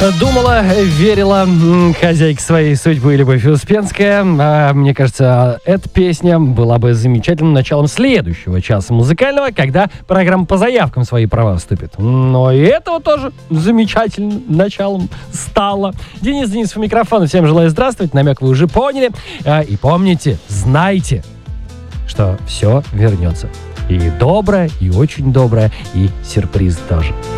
Думала, верила хозяйка своей судьбы Любовь Успенская. Мне кажется, эта песня была бы замечательным началом следующего часа музыкального, когда программа по заявкам свои права вступит. Но и этого тоже замечательным началом стало. Денис Денисов у микрофона. Всем желаю здравствовать. Намек вы уже поняли. И помните, знайте, что все вернется. И доброе, и очень доброе, и сюрприз тоже.